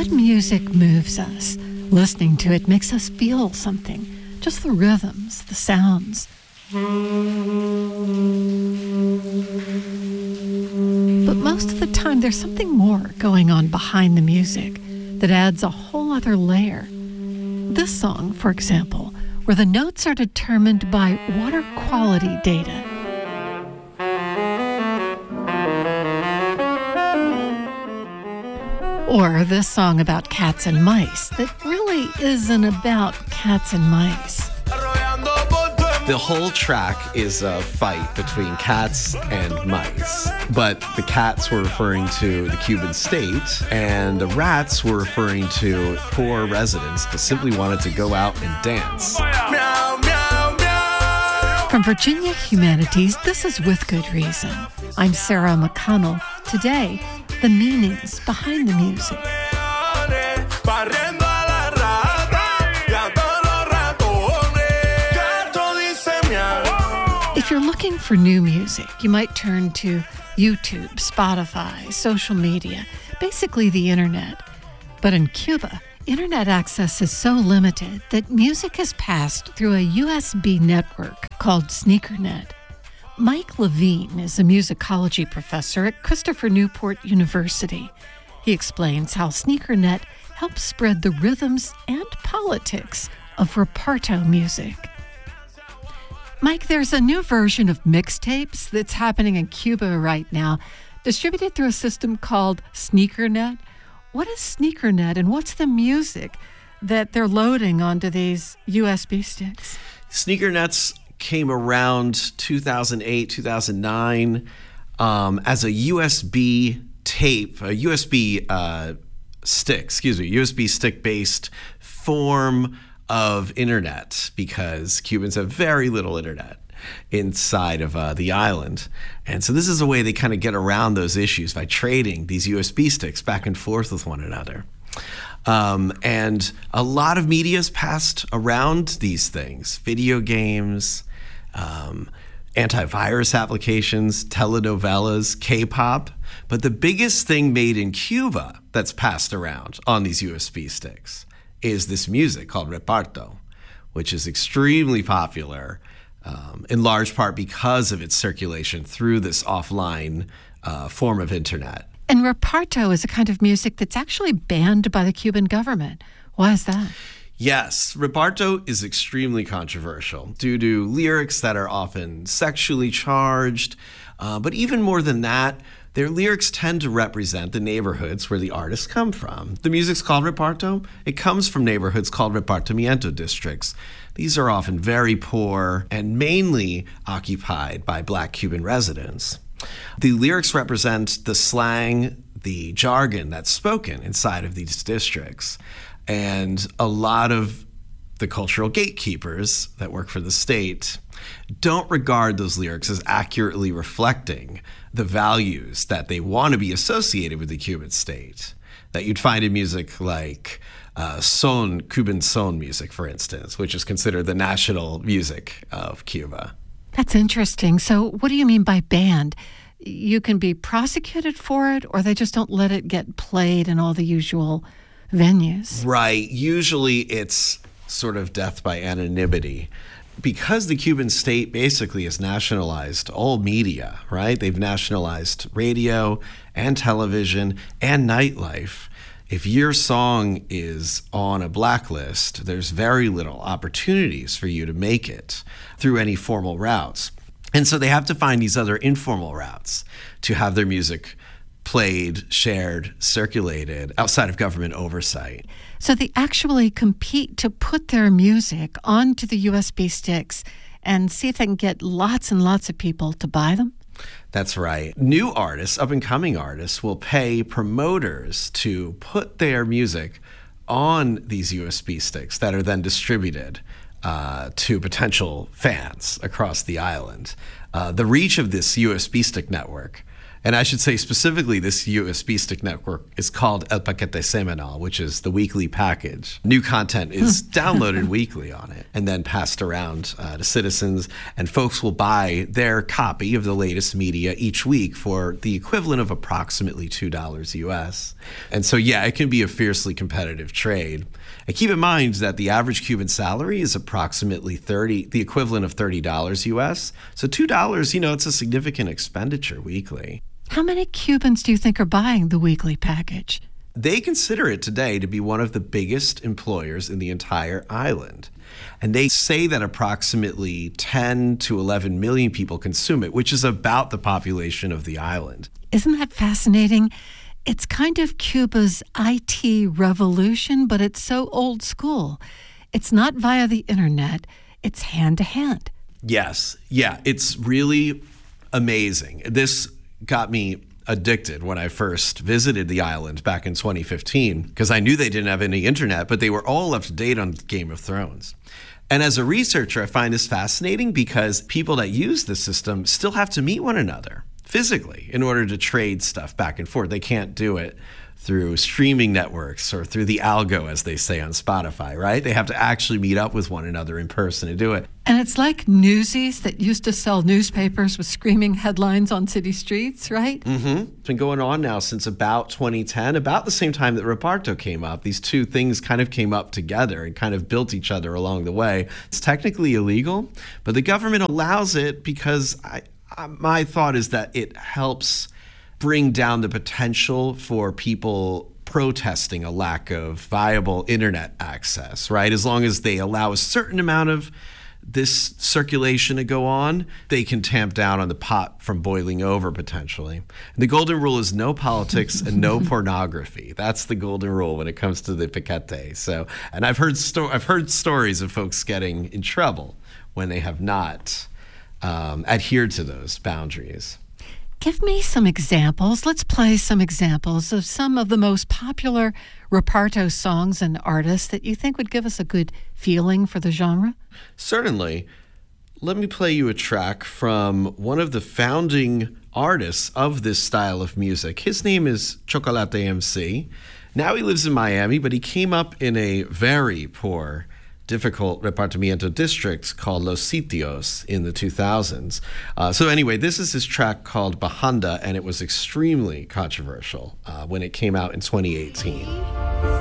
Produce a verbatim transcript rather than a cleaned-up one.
Good music moves us. Listening to it makes us feel something. Just the rhythms, the sounds. But most of the time, there's something more going on behind the music that adds a whole other layer. This song, for example, where the notes are determined by water quality data. Or this song about cats and mice that really isn't about cats and mice. The whole track is a fight between cats and mice, but the cats were referring to the Cuban state, and the rats were referring to poor residents that simply wanted to go out and dance. From Virginia Humanities, this is With Good Reason. I'm Sarah McConnell. Today, the meanings behind the music. If you're looking for new music, you might turn to YouTube, Spotify, social media, basically the internet. But in Cuba, internet access is so limited that music is passed through a U S B network called SneakerNet. Mike Levine is a musicology professor at Christopher Newport University. He explains how SneakerNet helps spread the rhythms and politics of reparto music. Mike, there's a new version of mixtapes that's happening in Cuba right now, distributed through a system called SneakerNet. What is SneakerNet, and what's the music that they're loading onto these U S B sticks? SneakerNets came around two thousand eight, two thousand nine um, as a U S B tape, a U S B uh, stick, excuse me, U S B stick-based form of internet, because Cubans have very little internet inside of uh, the island. And so this is a way they kind of get around those issues by trading these U S B sticks back and forth with one another. Um, and a lot of media's passed around these things, video games, um, antivirus applications, telenovelas, K-pop. But the biggest thing made in Cuba that's passed around on these U S B sticks is this music called reparto, which is extremely popular, um, in large part because of its circulation through this offline uh, form of internet. And reparto is a kind of music that's actually banned by the Cuban government. Why is that? Yes, reparto is extremely controversial due to lyrics that are often sexually charged. Uh, but even more than that, their lyrics tend to represent the neighborhoods where the artists come from. The music's called reparto. It comes from neighborhoods called repartimiento districts. These are often very poor and mainly occupied by Black Cuban residents. The lyrics represent the slang, the jargon that's spoken inside of these districts. And a lot of the cultural gatekeepers that work for the state don't regard those lyrics as accurately reflecting the values that they want to be associated with the Cuban state, that you'd find in music like uh, son, Cuban son music, for instance, which is considered the national music of Cuba. That's interesting. So what do you mean by banned? You can be prosecuted for it, or they just don't let it get played in all the usual venues? Right. Usually it's sort of death by anonymity. Because the Cuban state basically has nationalized all media, right? They've nationalized radio and television and nightlife. If your song is on a blacklist, there's very little opportunities for you to make it through any formal routes. And so they have to find these other informal routes to have their music played, shared, circulated outside of government oversight. So they actually compete to put their music onto the U S B sticks and see if they can get lots and lots of people to buy them? That's right. New artists, up-and-coming artists, will pay promoters to put their music on these U S B sticks that are then distributed uh, to potential fans across the island. Uh, the reach of this U S B stick network And I should say specifically, this U S B stick network is called El Paquete Semanal, which is the weekly package. New content is downloaded weekly on it and then passed around uh, to citizens. And folks will buy their copy of the latest media each week for the equivalent of approximately two dollars U S. And so, yeah, it can be a fiercely competitive trade. And keep in mind that the average Cuban salary is approximately thirty, the equivalent of thirty dollars U S. So two dollars, you know, it's a significant expenditure weekly. How many Cubans do you think are buying the weekly package? They consider it today to be one of the biggest employers in the entire island. And they say that approximately ten to eleven million people consume it, which is about the population of the island. Isn't that fascinating? It's kind of Cuba's I T revolution, but it's so old school. It's not via the internet, it's hand to hand. Yes. Yeah, it's really amazing. This got me addicted when I first visited the island back in twenty fifteen, because I knew they didn't have any internet, but they were all up to date on Game of Thrones. And as a researcher, I find this fascinating because people that use the system still have to meet one another physically in order to trade stuff back and forth. They can't do it through streaming networks or through the algo, as they say on Spotify, right? They have to actually meet up with one another in person to do it. And it's like Newsies that used to sell newspapers with screaming headlines on city streets, right? Mm-hmm. It's been going on now since about twenty ten, about the same time that Reparto came up. These two things kind of came up together and kind of built each other along the way. It's technically illegal, but the government allows it because I, I, my thought is that it helps bring down the potential for people protesting a lack of viable internet access, right? As long as they allow a certain amount of this circulation to go on, they can tamp down on the pot from boiling over potentially. And the golden rule is no politics and no pornography. That's the golden rule when it comes to the Paquete. So, and I've heard sto- I've heard stories of folks getting in trouble when they have not um, adhered to those boundaries. Give me some examples. Let's play some examples of some of the most popular Reparto songs and artists that you think would give us a good feeling for the genre. Certainly. Let me play you a track from one of the founding artists of this style of music. His name is Chocolate M C. Now he lives in Miami, but he came up in a very poor difficult repartimiento district called Los Sitios in the two thousands. Uh, so anyway, this is his track called Bajanda, and it was extremely controversial uh, when it came out in twenty eighteen.